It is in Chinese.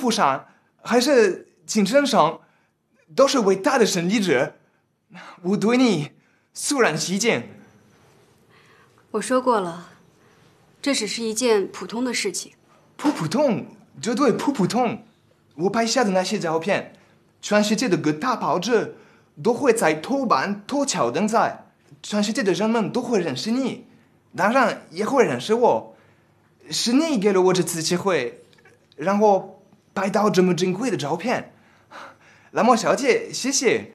府上还是京城上，都是伟大的胜利者。我对你肃然起敬。 我说过了，这只是一件普通的事情。 普通，绝对普通。我拍下的那些照片，全世界的各大报纸都会在头版头条登载，全世界的人们都会认识你，当然也会认识我。是你给了我这次机会，让我拍到这么珍贵的照片。蓝猫小姐，谢谢。